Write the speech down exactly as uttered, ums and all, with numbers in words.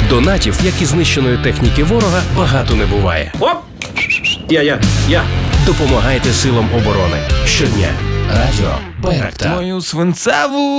Донатів, як і знищеної техніки ворога, багато не буває. Оп! Я, я, я. Допомагайте силам оборони щодня. Радіо Байрактар. Мою свинцеву